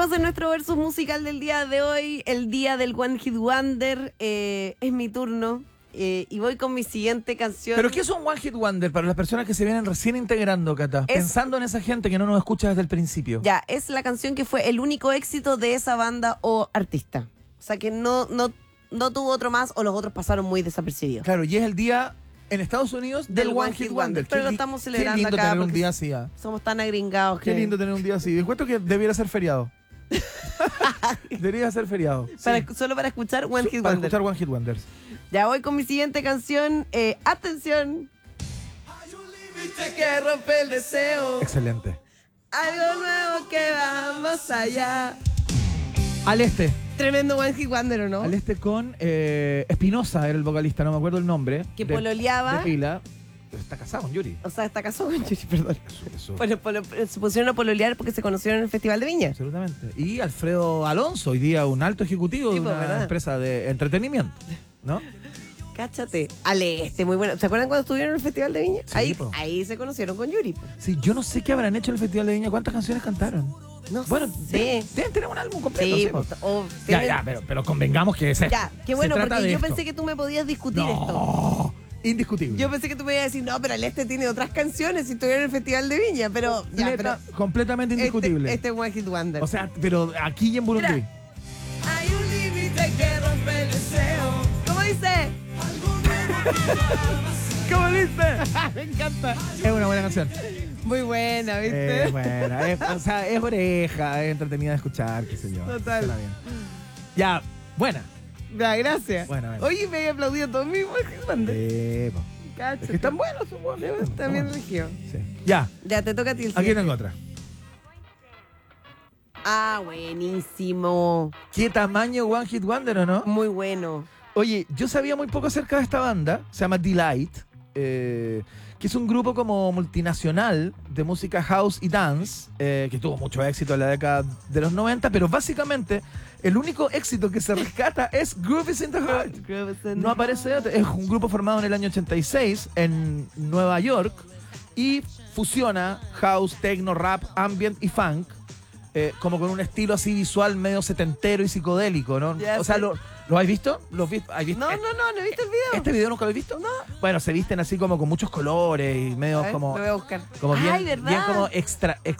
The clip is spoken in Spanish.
Seguimos en nuestro versus musical del día de hoy, el día del One Hit Wonder. Es mi turno y voy con mi siguiente canción. ¿Pero qué es un One Hit Wonder para las personas que se vienen recién integrando, Cata? Pensando en esa gente que no nos escucha desde el principio. Ya, es la canción que fue el único éxito de esa banda o artista. O sea, que no tuvo otro más o los otros pasaron muy desapercibidos. Claro, y es el día en Estados Unidos del One Hit Wonder. Pero lo estamos celebrando acá. Qué lindo acá tener un día así. Somos tan agringados que... Qué lindo tener un día así. Encuentro que debiera ser feriado. Debería ser feriado. Solo para escuchar One Hit Para Wonder. escuchar One Hit Wonders. Ya voy con mi siguiente canción. Atención. Hay un límite que rompe el deseo. Excelente. Algo nuevo que va más allá. Al este. Tremendo One Hit Wonder, ¿o no? Al este con Espinosa era el vocalista, no me acuerdo el nombre. Que pololeaba. De pila. Está casado con Yuri. O sea, está casado con Yuri, perdón. Eso. Se pusieron a pololear porque se conocieron en el Festival de Viña. Absolutamente. Y Alfredo Alonso, hoy día un alto ejecutivo de una ¿verdad? empresa de entretenimiento, ¿no? Cáchate. Al este, muy bueno. ¿Se acuerdan cuando estuvieron en el Festival de Viña? Sí, ahí se conocieron con Yuri. Sí, yo no sé qué habrán hecho en el Festival de Viña, cuántas canciones cantaron. No Bueno, sé. deben tener un álbum completo. Sí, Sí, pues, ya, pero convengamos que es esto. Ya, qué bueno, Se trata porque de yo esto. pensé que tú me podías discutir esto. No, indiscutible. Yo pensé que tú me ibas a decir, no, pero el este tiene otras canciones si estuviera en el Festival de Viña, pero... Ya, Neta, pero completamente indiscutible. Este es One Hit Wonder. O sea, pero aquí y en Burundi. Mira. Hay un límite que rompe el deseo. ¿Cómo dice? ¿Cómo dice? Me encanta. Es una buena canción. Muy buena, ¿viste? Es buena. O sea, es oreja, es entretenida de escuchar, qué sé yo. Total. Suena bien. Ya, buena. Ya, gracias. Bueno. Oye, me he aplaudido todo mi One Hit Wonder. Po. Cáchate. Es que están buenos, son buenos. Está bien elegido. Sí. Ya, Ya, te toca a ti el aquí siguiente. tengo otra. Ah, buenísimo. ¿Qué tamaño One Hit Wonder o no? Muy bueno. Oye, yo sabía muy poco acerca de esta banda, se llama Delight, que es un grupo como multinacional de música house y dance, que tuvo mucho éxito en la década de los 90, pero básicamente el único éxito que se rescata es Groove is in the Heart. No aparece otro. Es un grupo formado en el año 86 en Nueva York y fusiona house, techno, rap, ambient y funk, como con un estilo así visual medio setentero y psicodélico, ¿no? Ya O sea, sé. ¿lo has visto? ¿Has visto? No he visto el video. ¿Este video nunca lo has visto? No. Bueno, se visten así como con muchos colores y medio A ver, como... lo voy a buscar. Como bien, Ay, ¿verdad? bien como extra